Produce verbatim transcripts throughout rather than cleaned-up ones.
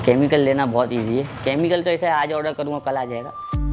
Chemical लेना बहुत easy है। केमिकल तो ऐसा है, आज ऑर्डर करूँगा कल आ जाएगा।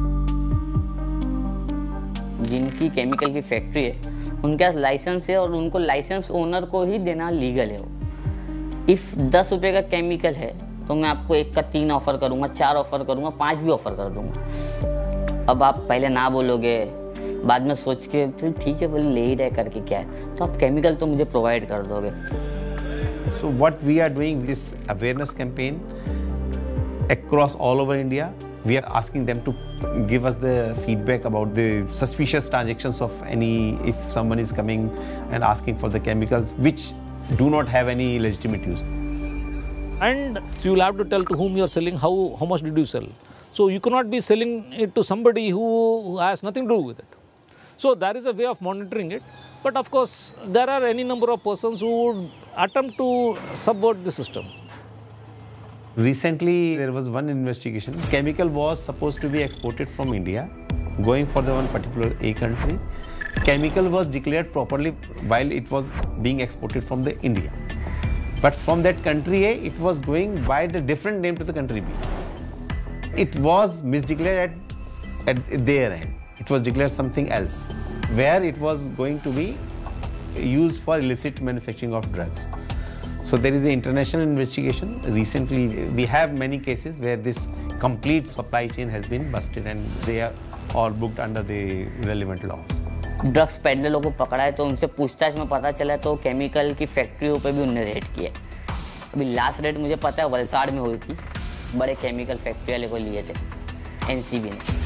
जिनकी केमिकल की फैक्ट्री है उनके पास लाइसेंस है और उनको लाइसेंस ओनर को ही देना लीगल है। वो इफ़ दस रुपये का केमिकल है तो मैं आपको एक का तीन ऑफ़र करूँगा, चार ऑफ़र करूँगा, पाँच भी ऑफ़र कर दूँगा। अब आप पहले ना बोलोगे, बाद में सोच के चल ठीक है बोले ले ही रहे करके क्या है, तो आप केमिकल तो मुझे प्रोवाइड कर दोगे। So what we are doing this awareness campaign across all over India. We are asking them to give us the feedback about the suspicious transactions of any, if someone is coming and asking for the chemicals which do not have any legitimate use. And you will have to tell to whom you are selling, how, how much did you sell. So you cannot be selling it to somebody who, who has nothing to do with it. So there is a way of monitoring it. But of course, there are any number of persons who would attempt to subvert the system. Recently, there was one investigation. Chemical was supposed to be exported from India, going for the one particular A country. Chemical was declared properly while it was being exported from the India. But from that country A, it was going by the different name to the country B. It was misdeclared at, at their end. It was declared something else, where it was going to be used for illicit manufacturing of drugs. So there is an international investigation. Recently, we have many cases where this complete supply chain has been busted and they are all booked under the relevant laws. Drugs पेडलरों को पकड़ा है तो उनसे पूछताछ में पता चला तो केमिकल की फैक्ट्रियों पे भी उनने रेड किया। अभी लास्ट रेड मुझे पता है वलसाड़ में हुई थी, बड़े केमिकल फैक्ट्री वाले को लिए थे एनसीबी ने।